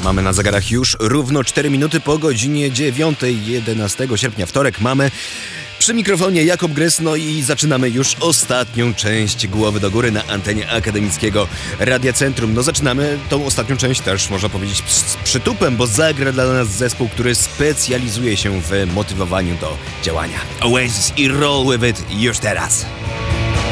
Mamy na zegarach już równo 4 minuty po godzinie 9, 11 sierpnia, wtorek. Mamy przy mikrofonie Jakub Grys, no i zaczynamy już ostatnią część Głowy do Góry na antenie akademickiego Radia Centrum. No zaczynamy tą ostatnią część też, można powiedzieć, z przytupem, bo zagra dla nas zespół, który specjalizuje się w motywowaniu do działania. Oasis i Roll With It już teraz.